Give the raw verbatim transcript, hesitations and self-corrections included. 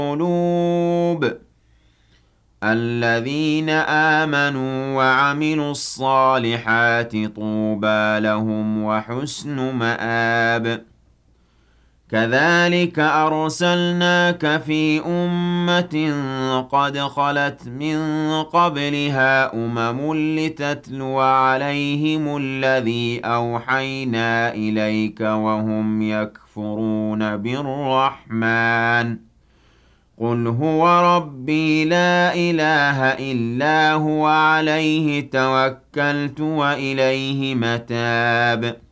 القلوب الذين آمنوا وعملوا الصالحات طوبى لهم وحسن مآب كذلك أرسلناك في أمة قد خلت من قبلها أمم لتتلو عليهم الذي أوحينا إليك وهم يكفرون بالرحمن قل هو ربي لا إله إلا هو عليه توكلت وإليه متاب